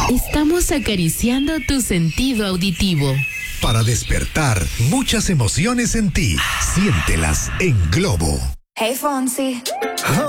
Estamos acariciando tu sentido auditivo. Para despertar muchas emociones en ti, siéntelas en Globo. Hey, Fonsi.